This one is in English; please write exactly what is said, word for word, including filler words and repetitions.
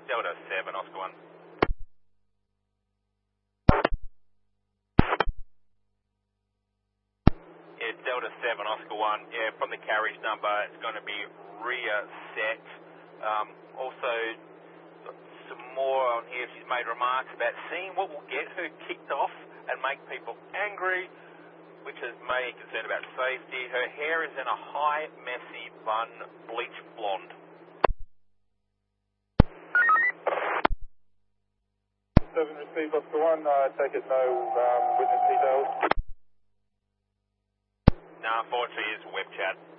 Delta seven, Oscar one. Yeah, Delta seven, Oscar one. Yeah, from the carriage number, it's going to be rear set. Um, also, some more on here. She's made remarks about seeing what will get her kicked off and make people angry, which is mainly concerned about safety. Her hair is in a high, messy bun, bleach blonde. seven received, Oscar one. I take it no um, witness details. No, unfortunately, it's web chat.